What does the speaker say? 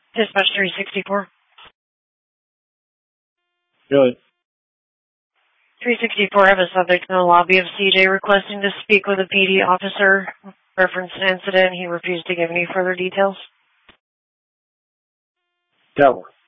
Dispatch 364. Good. 364, have a subject in the lobby of CJ requesting to speak with a PD officer. Reference an incident. He refused to give any further details. Delaware.